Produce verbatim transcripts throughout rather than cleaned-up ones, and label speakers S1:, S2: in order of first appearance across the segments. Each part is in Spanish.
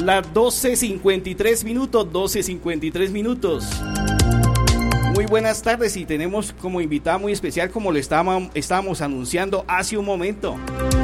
S1: Las doce cincuenta y tres minutos, doce cincuenta y tres minutos. Muy buenas tardes y tenemos como invitada muy especial, como lo estábamos, estábamos anunciando hace un momento,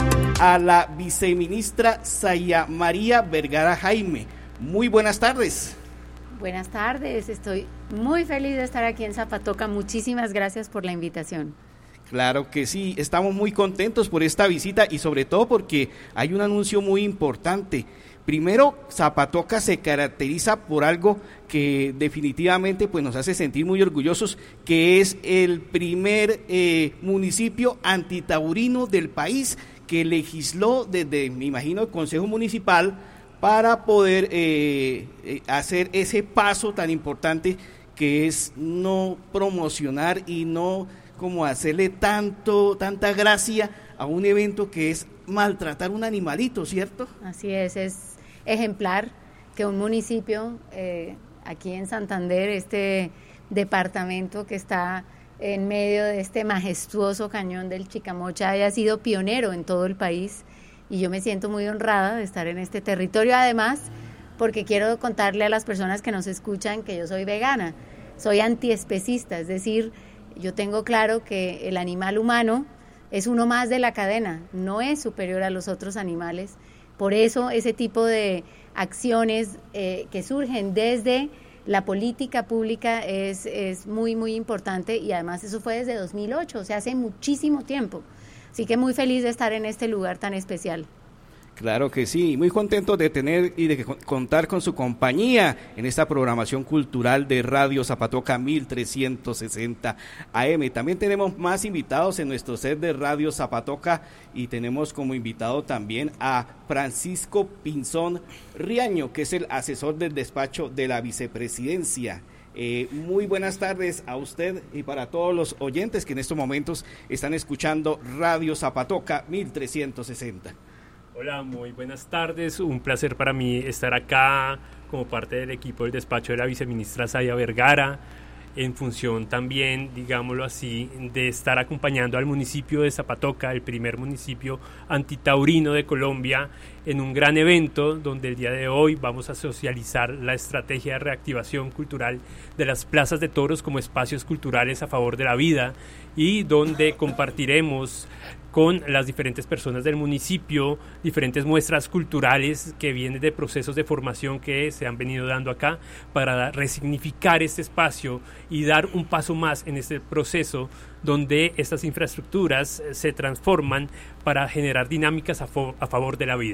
S1: a la viceministra Saya María Vergara Jaime. Muy buenas tardes.
S2: Buenas tardes, estoy muy feliz de estar aquí en Zapatoca. Muchísimas gracias por la invitación.
S1: Claro que sí, estamos muy contentos por esta visita y sobre todo porque hay un anuncio muy importante. Primero, Zapatoca se caracteriza por algo que definitivamente pues, nos hace sentir muy orgullosos, que es el primer eh, municipio antitaurino del país que legisló desde, me imagino, el Consejo Municipal para poder eh, eh, hacer ese paso tan importante que es no promocionar y no como hacerle tanto, tanta gracia a un evento que es maltratar un animalito, ¿cierto?
S2: Así es, es ejemplar que un municipio eh, aquí en Santander, este departamento que está en medio de este majestuoso cañón del Chicamocha, haya sido pionero en todo el país, y yo me siento muy honrada de estar en este territorio, además porque quiero contarle a las personas que nos escuchan que yo soy vegana, soy antiespecista, es decir, yo tengo claro que el animal humano es uno más de la cadena, no es superior a los otros animales. Por eso ese tipo de acciones eh, que surgen desde la política pública es, es muy, muy importante, y además eso fue desde dos mil ocho, o sea, hace muchísimo tiempo. Así que muy feliz de estar en este lugar tan especial.
S1: Claro que sí, muy contento de tener y de contar con su compañía en esta programación cultural de Radio Zapatoca mil trescientos sesenta A M. También tenemos más invitados en nuestro set de Radio Zapatoca y tenemos como invitado también a Francisco Pinzón Riaño, que es el asesor del despacho de la vicepresidencia. Eh, muy buenas tardes a usted y para todos los oyentes que en estos momentos están escuchando Radio Zapatoca mil trescientos sesenta.
S3: Hola, muy buenas tardes, un placer para mí estar acá como parte del equipo del despacho de la viceministra Saya Vergara, en función también, digámoslo así, de estar acompañando al municipio de Zapatoca, el primer municipio antitaurino de Colombia, en un gran evento donde el día de hoy vamos a socializar la estrategia de reactivación cultural de las plazas de toros como espacios culturales a favor de la vida, y donde compartiremos con las diferentes personas del municipio diferentes muestras culturales que vienen de procesos de formación que se han venido dando acá para resignificar este espacio y dar un paso más en este proceso donde estas infraestructuras se transforman para generar dinámicas a, fo- a favor de la vida.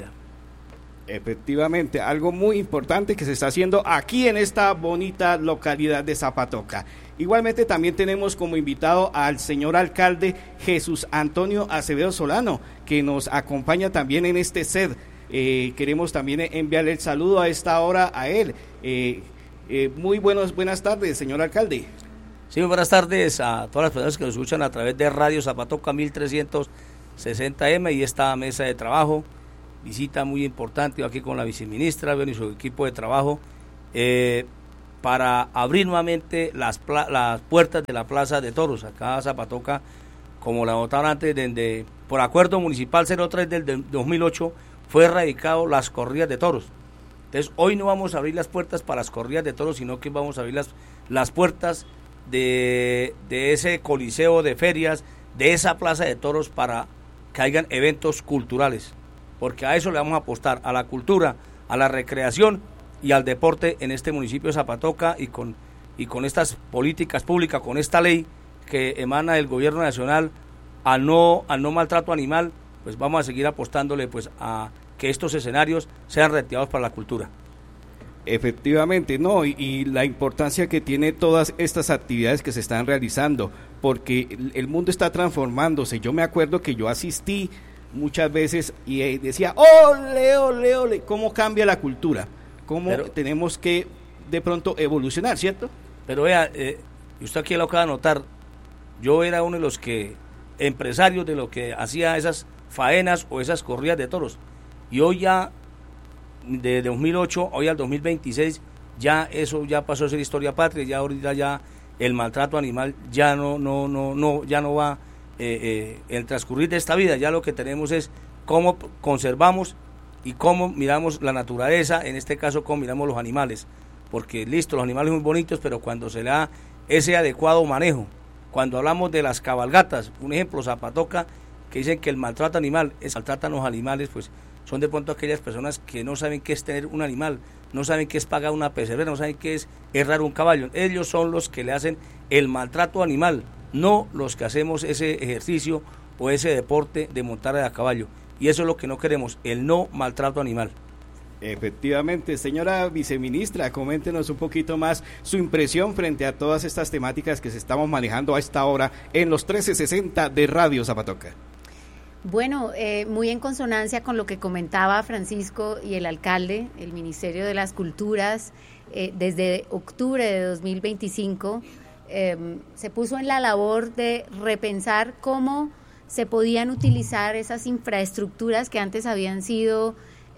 S1: Efectivamente, algo muy importante que se está haciendo aquí en esta bonita localidad de Zapatoca. Igualmente también tenemos como invitado al señor alcalde Jesús Antonio Acevedo Solano, que nos acompaña también en este set. Eh, queremos también enviarle el saludo a esta hora a él. Eh, eh, muy buenos, buenas tardes, señor alcalde.
S4: Sí, muy buenas tardes a todas las personas que nos escuchan a través de Radio Zapatoca mil trescientos sesenta eme y esta mesa de trabajo. Visita muy importante aquí con la viceministra y su equipo de trabajo eh, para abrir nuevamente las, pla- las puertas de la Plaza de Toros. Acá Zapatoca, como la votaron antes, desde, por acuerdo municipal cero tres del de dos mil ocho, fue erradicado las corridas de toros. Entonces hoy no vamos a abrir las puertas para las corridas de toros, sino que vamos a abrir las, las puertas de, de ese coliseo de ferias, de esa Plaza de Toros, para que hayan eventos culturales, porque a eso le vamos a apostar, a la cultura, a la recreación y al deporte en este municipio de Zapatoca, y con, y con estas políticas públicas, con esta ley que emana del gobierno nacional al no, al no maltrato animal, pues vamos a seguir apostándole pues a que estos escenarios sean reactivados para la cultura.
S1: Efectivamente, no, y, y la importancia que tiene todas estas actividades que se están realizando, porque el, el mundo está transformándose. Yo me acuerdo que yo asistí muchas veces y eh, decía, ole, ole, ole, cómo cambia la cultura, cómo pero, tenemos que de pronto evolucionar, ¿cierto?
S4: Pero vea, eh, usted aquí lo acaba de notar, yo era uno de los que, empresarios de lo que hacía esas faenas o esas corridas de toros, y hoy ya, de dos mil ocho, hoy al dos mil veintiséis, ya eso ya pasó a ser historia patria, ya ahorita ya el maltrato animal ya no, no, no, no, ya no va eh, eh, el transcurrir de esta vida, ya lo que tenemos es cómo conservamos y cómo miramos la naturaleza, en este caso cómo miramos los animales, porque listo, los animales son muy bonitos, pero cuando se le da ese adecuado manejo, cuando hablamos de las cabalgatas, un ejemplo, Zapatoca, que dicen que el maltrato animal, es maltratan los animales, pues son de pronto aquellas personas que no saben qué es tener un animal, no saben qué es pagar una pesebrera, no saben qué es herrar un caballo. Ellos son los que le hacen el maltrato animal, no los que hacemos ese ejercicio o ese deporte de montar a caballo. Y eso es lo que no queremos, el no maltrato animal.
S1: Efectivamente, señora viceministra, coméntenos un poquito más su impresión frente a todas estas temáticas que se estamos manejando a esta hora en los trece sesenta de Radio Zapatoca.
S2: Bueno, eh, muy en consonancia con lo que comentaba Francisco y el alcalde, el Ministerio de las Culturas, eh, desde octubre de dos mil veinticinco, eh, se puso en la labor de repensar cómo se podían utilizar esas infraestructuras que antes habían sido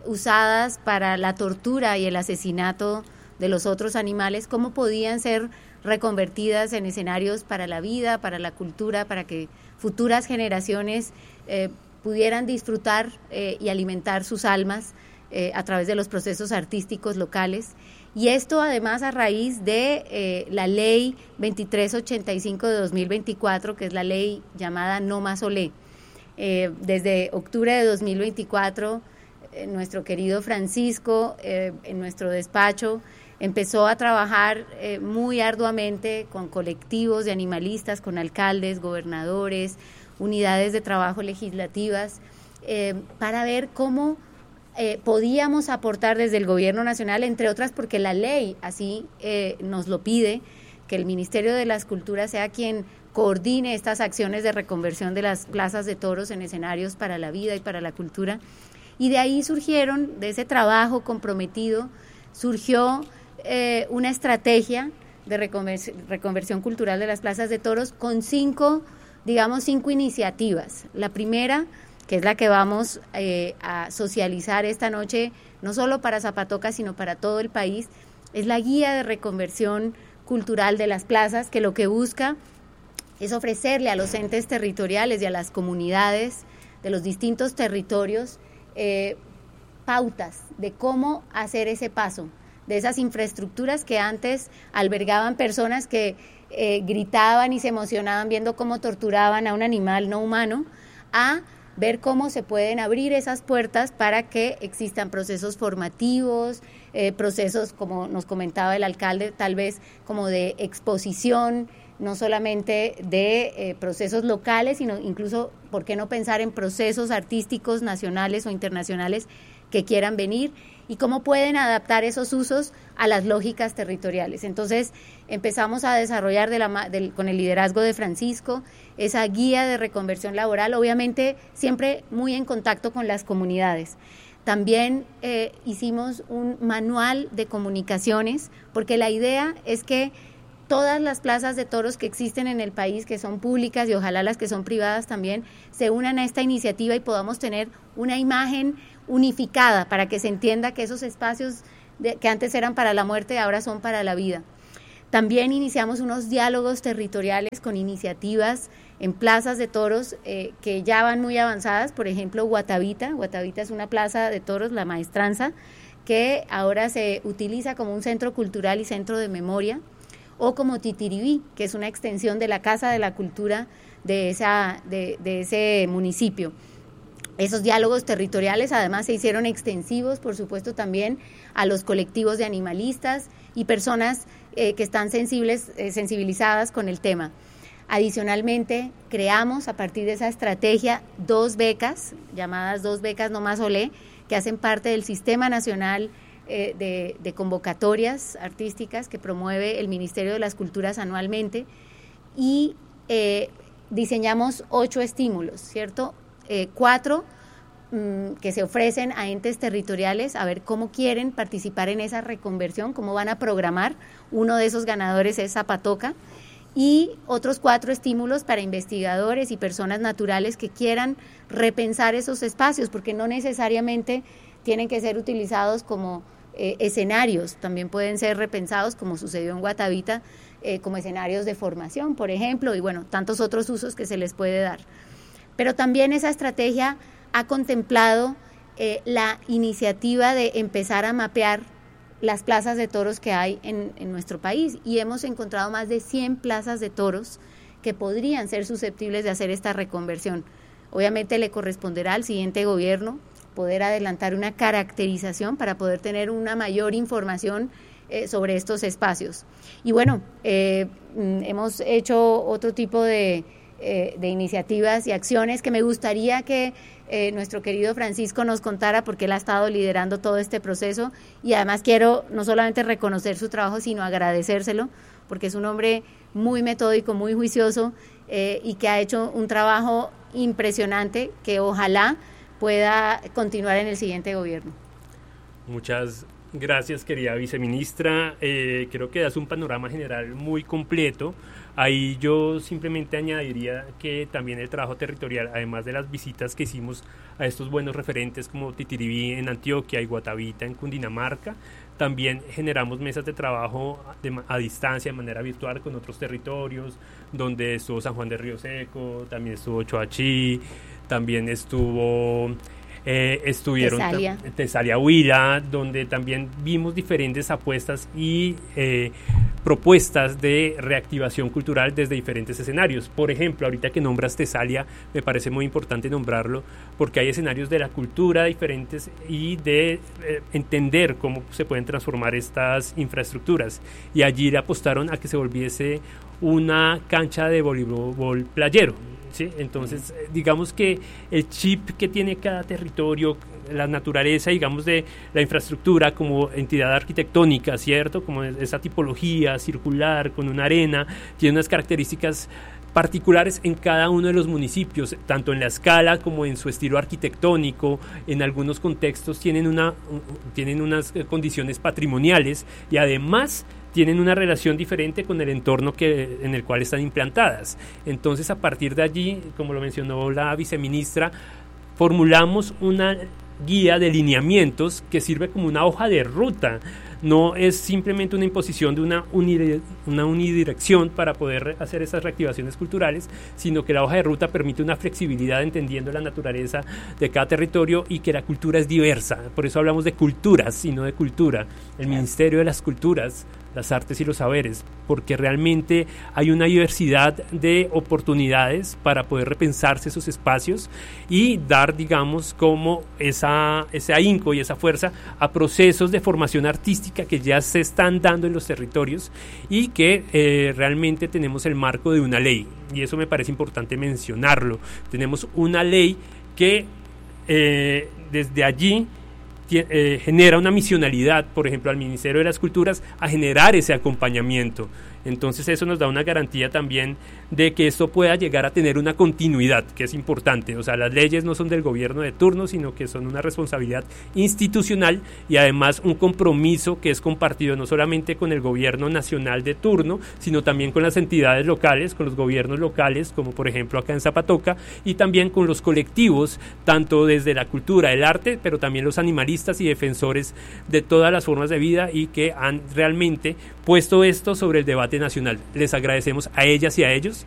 S2: usadas para la tortura y el asesinato de los otros animales, cómo podían ser reconvertidas en escenarios para la vida, para la cultura, para que futuras generaciones eh, pudieran disfrutar eh, y alimentar sus almas eh, a través de los procesos artísticos locales. Y esto además a raíz de eh, la ley veintitrés ochenta y cinco de dos mil veinticuatro, que es la ley llamada No Más Olé. Eh, desde octubre de dos mil veinticuatro, eh, nuestro querido Francisco, eh, en nuestro despacho, empezó a trabajar eh, muy arduamente con colectivos de animalistas, con alcaldes, gobernadores, unidades de trabajo legislativas, eh, para ver cómo eh, podíamos aportar desde el gobierno nacional, entre otras porque la ley así eh, nos lo pide, que el Ministerio de las Culturas sea quien coordine estas acciones de reconversión de las plazas de toros en escenarios para la vida y para la cultura. Y de ahí surgieron, de ese trabajo comprometido, surgió Eh, una estrategia de reconversión, reconversión cultural de las plazas de toros con cinco, digamos, cinco iniciativas. La primera, que es la que vamos eh, a socializar esta noche, no solo para Zapatoca, sino para todo el país, es la guía de reconversión cultural de las plazas, que lo que busca es ofrecerle a los entes territoriales y a las comunidades de los distintos territorios eh, pautas de cómo hacer ese paso, de esas infraestructuras que antes albergaban personas que eh, gritaban y se emocionaban viendo cómo torturaban a un animal no humano, a ver cómo se pueden abrir esas puertas para que existan procesos formativos, eh, procesos, como nos comentaba el alcalde, tal vez como de exposición, no solamente de eh, procesos locales, sino incluso, ¿por qué no pensar en procesos artísticos nacionales o internacionales que quieran venir? Y cómo pueden adaptar esos usos a las lógicas territoriales. Entonces empezamos a desarrollar de la, de, con el liderazgo de Francisco esa guía de reconversión laboral, obviamente siempre muy en contacto con las comunidades. También eh, hicimos un manual de comunicaciones, porque la idea es que todas las plazas de toros que existen en el país, que son públicas y ojalá las que son privadas también, se unan a esta iniciativa y podamos tener una imagen unificada para que se entienda que esos espacios de, que antes eran para la muerte ahora son para la vida. También iniciamos unos diálogos territoriales con iniciativas en plazas de toros eh, que ya van muy avanzadas, por ejemplo Guatavita. Guatavita es una plaza de toros, la Maestranza, que ahora se utiliza como un centro cultural y centro de memoria, o como Titiribí, que es una extensión de la Casa de la Cultura de, esa, de, de ese municipio. Esos diálogos territoriales además se hicieron extensivos, por supuesto, también a los colectivos de animalistas y personas eh, que están sensibles, eh, sensibilizadas con el tema. Adicionalmente, creamos a partir de esa estrategia dos becas, llamadas dos becas No Más Olé, que hacen parte del Sistema Nacional eh, de, de Convocatorias Artísticas que promueve el Ministerio de las Culturas anualmente, y eh, diseñamos ocho estímulos, ¿cierto? Eh, cuatro mmm, que se ofrecen a entes territoriales a ver cómo quieren participar en esa reconversión, cómo van a programar. Uno de esos ganadores es Zapatoca, y otros cuatro estímulos para investigadores y personas naturales que quieran repensar esos espacios, porque no necesariamente tienen que ser utilizados como eh, escenarios, también pueden ser repensados, como sucedió en Guatavita, eh, como escenarios de formación, por ejemplo, y bueno, tantos otros usos que se les puede dar. Pero también esa estrategia ha contemplado eh, la iniciativa de empezar a mapear las plazas de toros que hay en, en nuestro país, y hemos encontrado más de cien plazas de toros que podrían ser susceptibles de hacer esta reconversión. Obviamente le corresponderá al siguiente gobierno poder adelantar una caracterización para poder tener una mayor información eh, sobre estos espacios. Y bueno, eh, hemos hecho otro tipo de, eh, de iniciativas y acciones que me gustaría que eh, nuestro querido Francisco nos contara, porque él ha estado liderando todo este proceso, y además quiero no solamente reconocer su trabajo, sino agradecérselo, porque es un hombre muy metódico, muy juicioso, eh, y que ha hecho un trabajo impresionante que ojalá pueda continuar en el siguiente gobierno.
S3: Muchas gracias, querida viceministra. Eh, creo que das un panorama general muy completo. Ahí yo simplemente añadiría que también el trabajo territorial, además de las visitas que hicimos a estos buenos referentes como Titiribí en Antioquia y Guatavita en Cundinamarca, también generamos mesas de trabajo de, a distancia, de manera virtual, con otros territorios, donde estuvo San Juan de Río Seco, también estuvo Choachí, también estuvo... Eh, estuvieron
S2: Tesalia.
S3: Tesalia Huila, donde también vimos diferentes apuestas y eh, propuestas de reactivación cultural desde diferentes escenarios. Por ejemplo, ahorita que nombras Tesalia, me parece muy importante nombrarlo, porque hay escenarios de la cultura diferentes y de eh, entender cómo se pueden transformar estas infraestructuras, y allí le apostaron a que se volviese una cancha de voleibol playero. ¿Sí? Entonces, digamos que el chip que tiene cada territorio, la naturaleza, digamos, de la infraestructura como entidad arquitectónica, ¿cierto? Como esa tipología circular con una arena, tiene unas características particulares en cada uno de los municipios, tanto en la escala como en su estilo arquitectónico. En algunos contextos tienen, una, tienen unas condiciones patrimoniales, y además tienen una relación diferente con el entorno que, en el cual están implantadas. Entonces, a partir de allí, como lo mencionó la viceministra, formulamos una guía de lineamientos que sirve como una hoja de ruta. No es simplemente una imposición de una, unire, una unidirección para poder hacer esas reactivaciones culturales, sino que la hoja de ruta permite una flexibilidad entendiendo la naturaleza de cada territorio y que la cultura es diversa. Por eso hablamos de culturas y no de cultura. El Ministerio de las Culturas, las Artes y los Saberes, porque realmente hay una diversidad de oportunidades para poder repensarse esos espacios y dar, digamos, como esa, ese ahínco y esa fuerza a procesos de formación artística que ya se están dando en los territorios, y que eh, realmente tenemos el marco de una ley, y eso me parece importante mencionarlo. Tenemos una ley que eh, desde allí Eh, genera una misionalidad, por ejemplo, al Ministerio de las Culturas a generar ese acompañamiento. Entonces eso nos da una garantía también de que esto pueda llegar a tener una continuidad, que es importante. O sea, las leyes no son del gobierno de turno, sino que son una responsabilidad institucional, y además un compromiso que es compartido no solamente con el gobierno nacional de turno, sino también con las entidades locales, con los gobiernos locales, como por ejemplo acá en Zapatoca, y también con los colectivos, tanto desde la cultura, el arte, pero también los animalistas y defensores de todas las formas de vida, y que han realmente puesto esto sobre el debate nacional. Les agradecemos a ellas y a ellos